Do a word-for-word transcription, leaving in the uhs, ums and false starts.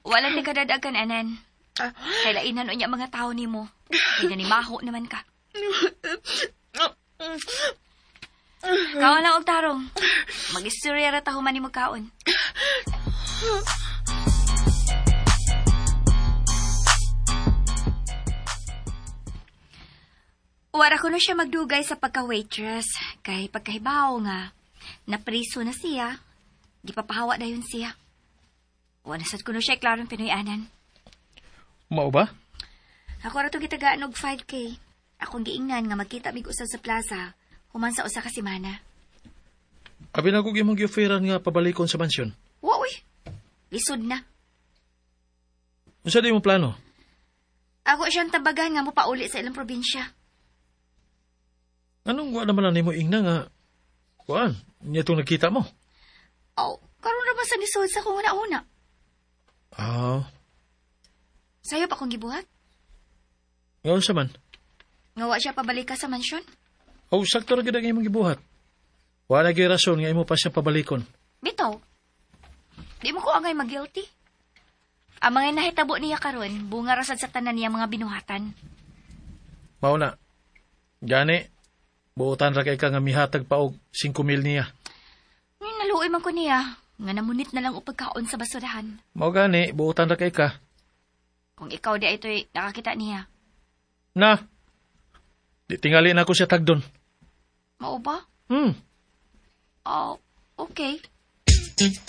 Wala ni kadadagan, anan. Kailainan o niya mga tao ni mo. Kaya ni maho naman ka. Kaon lang og tarong. Mag-istorya ra tahuman ni mo kaon. Wara ko na siya magdugay sa pagka-waitress. Kay pagkahibaw nga, napriso na siya. Di papahawa dayon siya. Wanasad ko na siya klarong Pinoy-anan. Mao ba? Ako ra to gitagaan og five K. Akong giingnan nga magkita mig usab sa plaza, human sa usa ka semana. Abi na ko gimong gi-offeran nga pabalikon sa mansyon. Wa uy. Lisod na. Unsa di mo plano? Ako siyang tabagan nga mo pauli sa ilang probinsya. Anong wa naman nimo ingna nga? Kuan, niya itong nakita mo? Oh, karon ra ba sa lisod sa kung una-una? Ah. Sayo pa kong gibuhat? Ngayon sa man? Nga wa siya pabalik ka sa mansyon? O, sakto ra gid ang imong gibuhat. Wala gyud rason nga imo pa siya pabalikon. Bitaw. Di mo ko angay mag-guilty. Ang mga nahitabo niya karon, bunga rasad sa tanan niya mga binuhatan. Mao na. Gani, buotan ra kay ka nga mihatag pa og five mil niya. Ngayon naluoy man ko niya, nga namunit na lang upagkaon sa basurahan. Mao gani, buotan ra kay ka. Kung ikaw di ito'y nakakita niya. Na. Di tingali na ako siya tagdon. Mao ba? Hmm. Oh, okay.